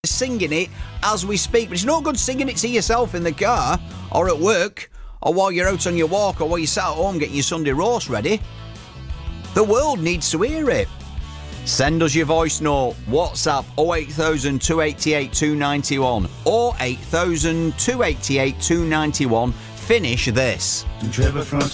singing it as we speak, but it's no good singing it to yourself in the car or at work or while you're out on your walk or while you're sat at home getting your Sunday roast ready. The world needs to hear it. Send us your voice note. WhatsApp 08000 288 291 or 8000 288 291. Finish this. Trevor Frost